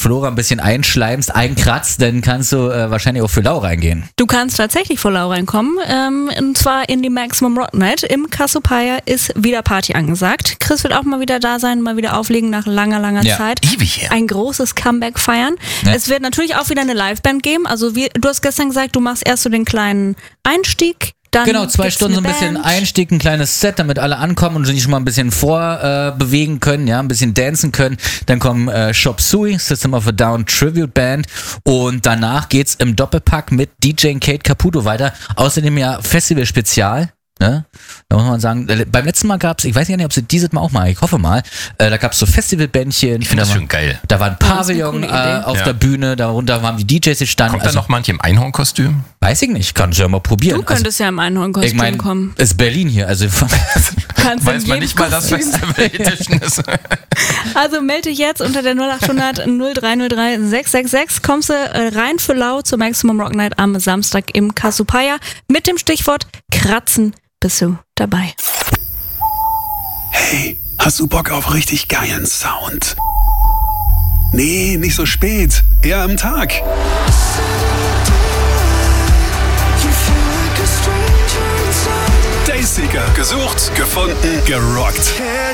Flora ein bisschen einschleimst, einkratzt, dann kannst du wahrscheinlich auch für Lau reingehen. Du kannst tatsächlich vor Lau reinkommen, und zwar in die Maximum Rock Night. Im Cassiopeia ist wieder Party angesagt. Chris wird auch mal wieder da sein, mal wieder auflegen nach langer Zeit. Ewig her. Ein großes Comeback feiern. Ja. Es wird natürlich auch wieder eine Liveband geben. Also du hast gestern gesagt, du machst erst so den kleinen Einstieg. Dann genau, 2 Stunden so ein bisschen Einstieg, ein kleines Set, damit alle ankommen und sich schon mal ein bisschen vorbewegen können, ja, ein bisschen dancen können. Dann kommen Chop Suey, System of a Down Tribute Band und danach geht's im Doppelpack mit DJ Kate Caputo weiter. Außerdem ja Festival-Spezial. Ne? Da muss man sagen, beim letzten Mal gab's, ich weiß ja nicht, ob sie dieses Mal auch mal, ich hoffe mal, da gab's so Festivalbändchen. Ich finde das schon geil. Da war ein Pavillon auf der Bühne, darunter waren die DJs gestanden. Kommt da noch manche im Einhornkostüm? Weiß ich nicht, kannst du ja mal probieren. Du könntest ja im Einhornkostüm kommen. Ist Berlin hier, also kannst weiß man nicht mal, dass Festival Edition ist. Also melde dich jetzt unter der 0800 0303 666, kommst du rein für Lau zur Maximum Rock Night am Samstag im Cassiopeia mit dem Stichwort Kratzen. Bist du dabei? Hey, hast du Bock auf richtig geilen Sound? Nee, nicht so spät, eher am Tag. Dayseeker, gesucht, gefunden, gerockt.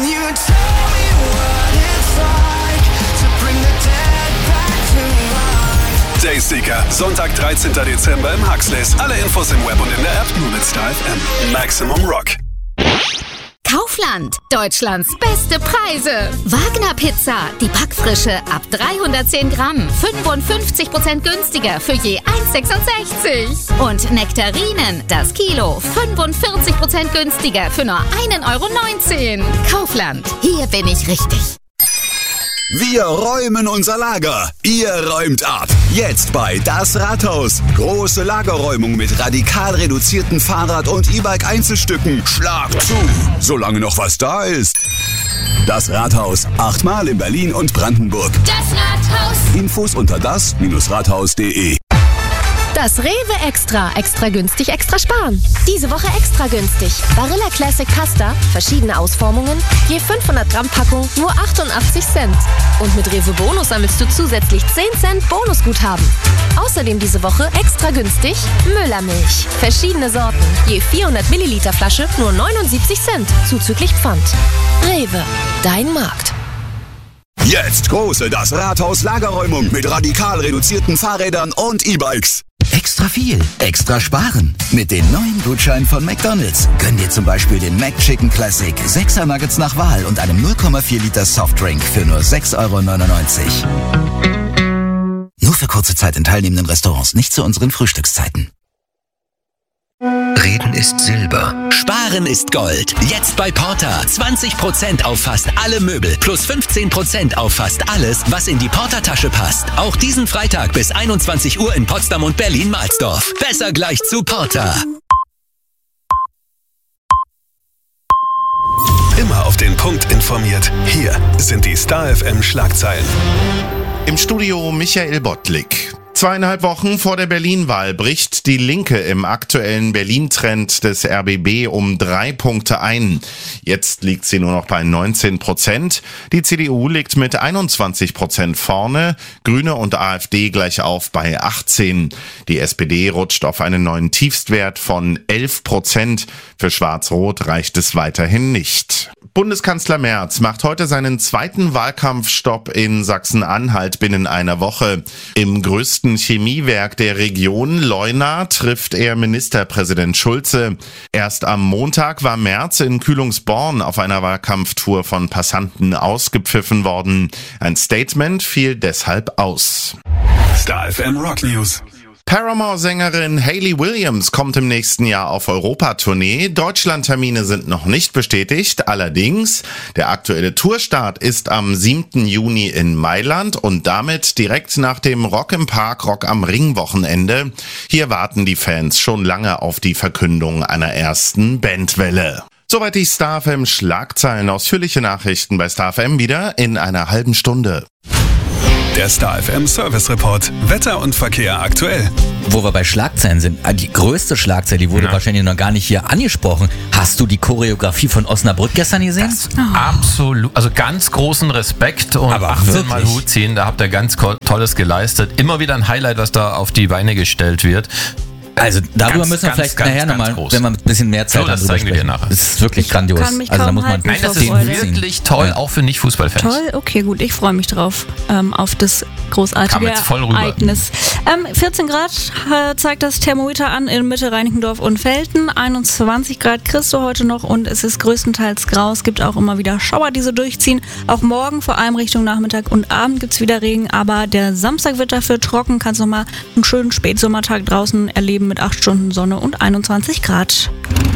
Dayseeker, Sonntag, 13. Dezember im Huxleys. Alle Infos im Web und in der App nur mit Star FM. Maximum Rock. Kaufland, Deutschlands beste Preise. Wagner Pizza, die Backfrische ab 310 Gramm, 55% günstiger für je 1,66. Und Nektarinen, das Kilo, 45% günstiger für nur 1,19 €. Kaufland, hier bin ich richtig. Wir räumen unser Lager. Ihr räumt ab. Jetzt bei Das Rathaus. Große Lagerräumung mit radikal reduzierten Fahrrad- und E-Bike-Einzelstücken. Schlag zu, solange noch was da ist. Das Rathaus. 8-mal in Berlin und Brandenburg. Das Rathaus. Infos unter das-rathaus.de. Das Rewe Extra. Extra günstig, extra sparen. Diese Woche extra günstig. Barilla Classic Pasta, verschiedene Ausformungen, je 500 Gramm Packung, nur 88 Cent. Und mit Rewe Bonus sammelst du zusätzlich 10 Cent Bonusguthaben. Außerdem diese Woche extra günstig Müllermilch. Verschiedene Sorten, je 400 Milliliter Flasche, nur 79 Cent, zuzüglich Pfand. Rewe, dein Markt. Jetzt große Das Rathaus Lagerräumung mit radikal reduzierten Fahrrädern und E-Bikes. Extra viel, extra sparen. Mit den neuen Gutscheinen von McDonald's. Gönn dir zum Beispiel den McChicken Classic, 6er Nuggets nach Wahl und einem 0,4 Liter Softdrink für nur 6,99 €. Nur für kurze Zeit in teilnehmenden Restaurants, nicht zu unseren Frühstückszeiten. Reden ist Silber. Sparen ist Gold. Jetzt bei Porter. 20% auf fast alle Möbel. Plus 15% auf fast alles, was in die Porter-Tasche passt. Auch diesen Freitag bis 21 Uhr in Potsdam und Berlin-Mahlsdorf. Besser gleich zu Porter. Immer auf den Punkt informiert. Hier sind die Star FM Schlagzeilen. Im Studio Michael Bottlik. 2,5 Wochen vor der Berlin-Wahl bricht die Linke im aktuellen Berlin-Trend des RBB um 3 Punkte ein. Jetzt liegt sie nur noch bei 19%. Die CDU liegt mit 21% vorne, Grüne und AfD gleich auf bei 18%. Die SPD rutscht auf einen neuen Tiefstwert von 11%. Für Schwarz-Rot reicht es weiterhin nicht. Bundeskanzler Merz macht heute seinen zweiten Wahlkampfstopp in Sachsen-Anhalt binnen einer Woche. Im größten Chemiewerk der Region, Leuna, trifft er Ministerpräsident Schulze. Erst am Montag war Merz in Kühlungsborn auf einer Wahlkampftour von Passanten ausgepfiffen worden. Ein Statement fiel deshalb aus. Star FM Rock News. Paramore-Sängerin Hayley Williams kommt im nächsten Jahr auf Europatournee. Deutschlandtermine sind noch nicht bestätigt. Allerdings, der aktuelle Tourstart ist am 7. Juni in Mailand und damit direkt nach dem Rock im Park, Rock am Ring Wochenende. Hier warten die Fans schon lange auf die Verkündung einer ersten Bandwelle. Soweit die Star FM Schlagzeilen. Ausführliche Nachrichten bei Star FM wieder in einer halben Stunde. Der Star FM Service Report. Wetter und Verkehr aktuell. Wo wir bei Schlagzeilen sind, die größte Schlagzeile, die wurde wahrscheinlich noch gar nicht hier angesprochen. Hast du die Choreografie von Osnabrück gestern gesehen? Absolut, also ganz großen Respekt und Aber 18 Mal wirklich? Hut ziehen, da habt ihr ganz Tolles geleistet. Immer wieder ein Highlight, was da auf die Beine gestellt wird. Also darüber Ganz, müssen wir ganz, vielleicht ganz, nachher ganz nochmal, groß. wenn wir ein bisschen mehr Zeit So, haben, das drüber zeigen wir dir sprechen. nachher. Das ist wirklich grandios. kann mich Also da kaum muss man halten Nein, das vor ist Freude. wirklich toll, Ja. auch für Nicht-Fußballfans. Toll, okay, gut, ich freue mich drauf, auf das großartige Kam jetzt voll rüber. Ereignis. 14 Grad zeigt das Thermometer an in Mitte, Reinickendorf und Velten. 21 Grad kriegst du heute noch und es ist größtenteils grau. Es gibt auch immer wieder Schauer, die so durchziehen. Auch morgen, vor allem Richtung Nachmittag und Abend, gibt es wieder Regen, aber der Samstag wird dafür trocken. Kannst nochmal einen schönen Spätsommertag draußen erleben mit 8 Stunden Sonne und 21 Grad.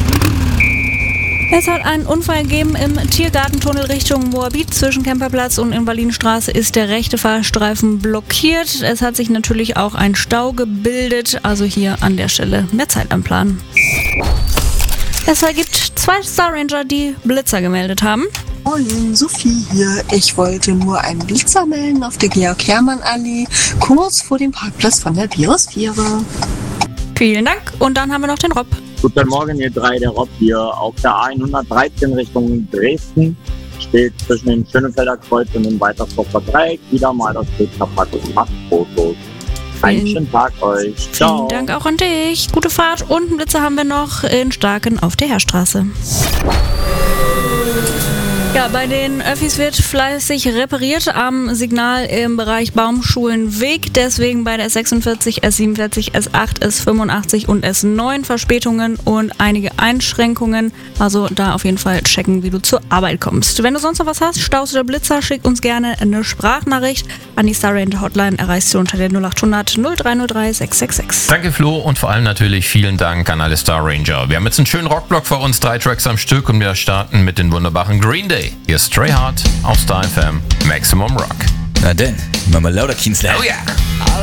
Es hat einen Unfall gegeben im Tiergartentunnel Richtung Moabit. Zwischen Kemperplatz und Invalidenstraße ist der rechte Fahrstreifen blockiert. Es hat sich natürlich auch ein Stau gebildet, also hier an der Stelle mehr Zeit am Plan. Es gibt 2 Star Ranger, die Blitzer gemeldet haben. Moin, Sophie hier. Ich wollte nur einen Blitzer melden auf der Georg-Hermann-Allee, kurz vor dem Parkplatz von der Biosphäre. Vielen Dank. Und dann haben wir noch den Rob. Guten Morgen, ihr drei, der Rob hier. Auf der A113 Richtung Dresden steht zwischen dem Schönefelder Kreuz und dem Weitersdorfer Dreieck wieder mal das Bild kaputt und macht Fotos. Einen schönen Tag euch. Ciao. Vielen Dank auch an dich. Gute Fahrt und einen Blitzer haben wir noch in Starken auf der Heerstraße. Ja, bei den Öffis wird fleißig repariert am Signal im Bereich Baumschulenweg. Deswegen bei der S46, S47, S8, S85 und S9 Verspätungen und einige Einschränkungen. Also da auf jeden Fall checken, wie du zur Arbeit kommst. Wenn du sonst noch was hast, Staus oder Blitzer, schick uns gerne eine Sprachnachricht an die Star Ranger Hotline. Erreichst du unter der 0800 0303 666. Danke Flo und vor allem natürlich vielen Dank an alle Star Ranger. Wir haben jetzt einen schönen Rockblock vor uns, 3 Tracks am Stück und wir starten mit den wunderbaren Green Day. Hier ist Stray Hard auf Star FM Maximum Rock. Na denn, machen wir lauter Kienzler. Oh ja!